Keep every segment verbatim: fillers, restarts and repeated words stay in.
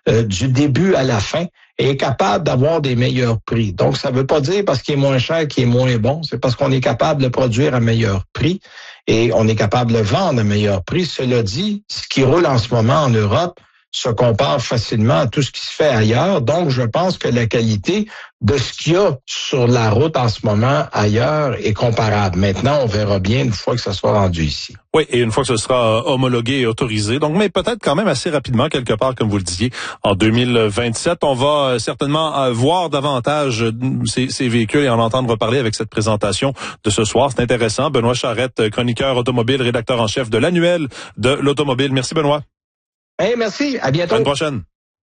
euh, du début à la fin et est capable d'avoir des meilleurs prix. Donc, ça ne veut pas dire parce qu'il est moins cher qu'il est moins bon, c'est parce qu'on est capable de produire à meilleur prix et on est capable de le vendre à meilleur prix. Cela dit, ce qui roule en ce moment en Europe se compare facilement à tout ce qui se fait ailleurs. Donc, je pense que la qualité de ce qu'il y a sur la route en ce moment ailleurs est comparable. Maintenant, on verra bien une fois que ça sera rendu ici. Oui, et une fois que ce sera homologué et autorisé. Donc, mais peut-être quand même assez rapidement, quelque part, comme vous le disiez, en deux mille vingt-sept. On va certainement voir davantage ces, ces véhicules et en entendre reparler avec cette présentation de ce soir. C'est intéressant. Benoît Charette, chroniqueur automobile, rédacteur en chef de l'annuel de l'automobile. Merci, Benoît. Hey, merci. À bientôt. À une prochaine.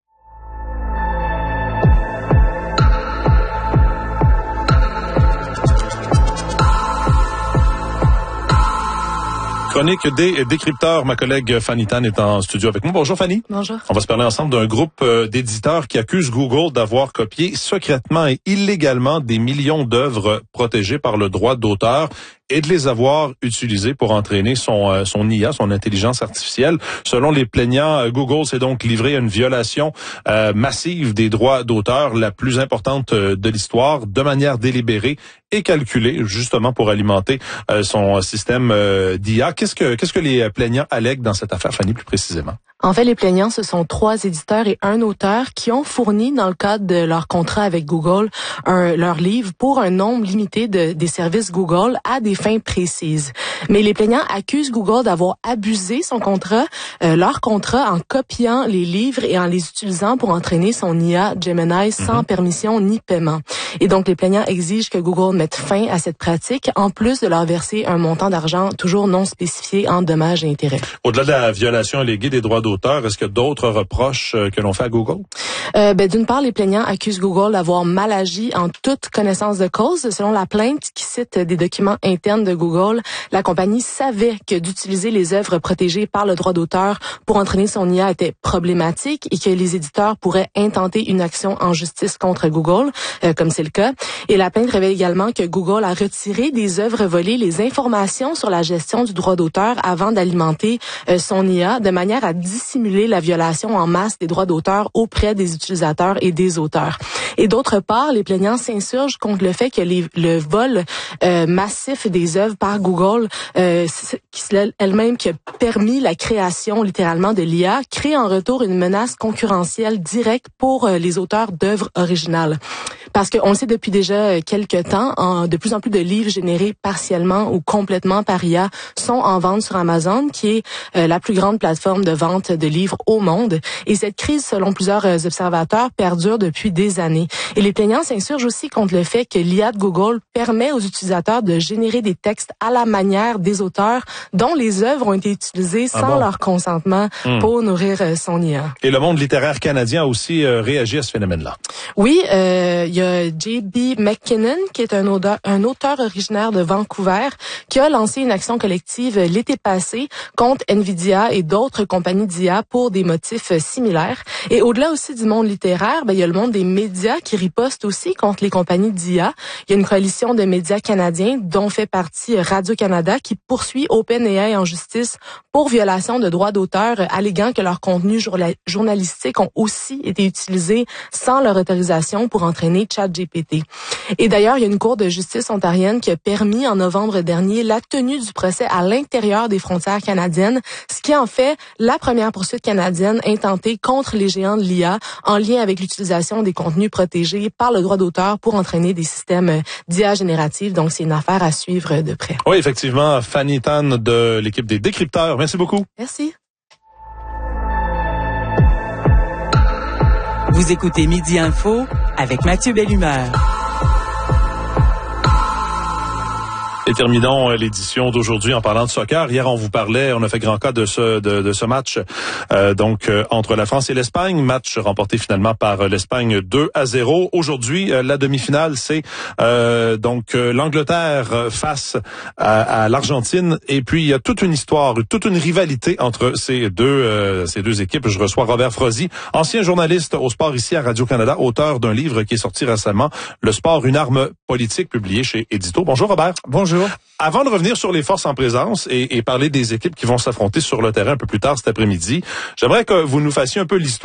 Chronique des décrypteurs. Ma collègue Fanny Tan est en studio avec moi. Bonjour Fanny. Bonjour. On va se parler ensemble d'un groupe d'éditeurs qui accuse Google d'avoir copié secrètement et illégalement des millions d'œuvres protégées par le droit d'auteur et de les avoir utilisées pour entraîner son son I A, son intelligence artificielle. Selon les plaignants, Google s'est donc livré à une violation euh, massive des droits d'auteur, la plus importante de l'histoire, de manière délibérée et calculée, justement pour alimenter euh, son système euh, d'I A. Qu'est-ce que qu'est-ce que les plaignants allèguent dans cette affaire, Fanny, plus précisément? En fait, les plaignants, ce sont trois éditeurs et un auteur qui ont fourni, dans le cadre de leur contrat avec Google, un, leur livre pour un nombre limité de, des services Google à des fins précises. Mais les plaignants accusent Google d'avoir abusé son contrat, euh, leur contrat, en copiant les livres et en les utilisant pour entraîner son I A Gemini sans mm-hmm. permission ni paiement. Et donc, les plaignants exigent que Google mette fin à cette pratique, en plus de leur verser un montant d'argent toujours non spécifié en dommages et intérêts. Au-delà de la violation alléguée des droits d'auteur, est-ce qu'il y a d'autres reproches que l'on fait à Google? Euh, ben, d'une part, les plaignants accusent Google d'avoir mal agi en toute connaissance de cause. Selon la plainte qui cite des documents internes de Google, la compagnie savait que d'utiliser les œuvres protégées par le droit d'auteur pour entraîner son I A était problématique et que les éditeurs pourraient intenter une action en justice contre Google, euh, comme c'est le cas. Et la plainte révèle également que Google a retiré des œuvres volées les informations sur la gestion du droit d'auteur avant d'alimenter euh, son I A de manière à dissimuler la violation en masse des droits d'auteur auprès des utilisateurs et des auteurs. Et d'autre part, les plaignants s'insurgent contre le fait que les, le vol euh, massif des œuvres par Google, euh, elle-même qui a permis la création littéralement de l'I A, crée en retour une menace concurrentielle directe pour euh, les auteurs d'œuvres originales. Parce qu'on le sait depuis déjà quelques temps, en, de plus en plus de livres générés partiellement ou complètement par I A sont en vente sur Amazon, qui est euh, la plus grande plateforme de vente de livres au monde. Et cette crise, selon plusieurs euh, observateurs, perdure depuis des années. Et les plaignants s'insurgent aussi contre le fait que l'I A de Google permet aux utilisateurs de générer des textes à la manière des auteurs dont les œuvres ont été utilisées sans ah bon? leur consentement mmh. pour nourrir euh, son I A. Et le monde littéraire canadien a aussi euh, réagi à ce phénomène-là. Oui, euh, il y a J B McKinnon, qui est un auteur, un auteur originaire de Vancouver, qui a lancé une action collective l'été passé contre Nvidia et d'autres compagnies d'I A pour des motifs similaires. Et au-delà aussi du monde littéraire, ben, il y a le monde des médias qui riposte aussi contre les compagnies d'I A. Il y a une coalition de médias canadiens dont fait partie Radio-Canada qui poursuit OpenAI en justice pour violation de droits d'auteur, alléguant que leurs contenus journalistiques ont aussi été utilisés sans leur autorisation pour entraîner ChatGPT. Et d'ailleurs, il y a une cour de justice ontarienne qui a permis en novembre dernier la tenue du procès à l'intérieur des frontières canadiennes, ce qui en fait la première poursuite canadienne intentée contre les géants de l'I A en lien avec l'utilisation des contenus protégés par le droit d'auteur pour entraîner des systèmes d'I A génératifs. Donc, c'est une affaire à suivre de près. Oui, effectivement. Fanny Tan de l'équipe des décrypteurs. Merci beaucoup. Merci. Vous écoutez Midi Info avec Mathieu Bellumeur. Et terminons l'édition d'aujourd'hui en parlant de soccer. Hier, on vous parlait, on a fait grand cas de ce de, de ce match euh, donc euh, entre la France et l'Espagne, match remporté finalement par l'Espagne deux à zéro. Aujourd'hui, euh, la demi-finale, c'est euh, donc euh, l'Angleterre face à, à l'Argentine. Et puis il y a toute une histoire, toute une rivalité entre ces deux euh, ces deux équipes. Je reçois Robert Frozy, ancien journaliste au sport ici à Radio-Canada, auteur d'un livre qui est sorti récemment, Le sport, une arme politique, publié chez Édito. Bonjour Robert. Bonjour. Avant de revenir sur les forces en présence et, et parler des équipes qui vont s'affronter sur le terrain un peu plus tard cet après-midi, j'aimerais que vous nous fassiez un peu l'histoire